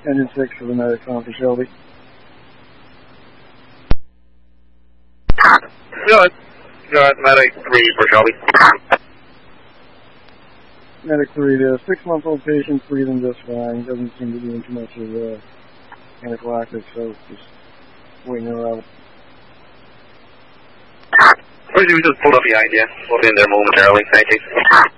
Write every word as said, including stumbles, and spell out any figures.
Engine six for the medics on for Shelby. Good. Good. Medic three for Shelby. Medic three, the six-month-old patient's breathing just fine. Doesn't seem to be doing too much of uh, anaphylaxis, so just waiting her out. Or you just pulled up behind you. We'll be in there momentarily. Thank you.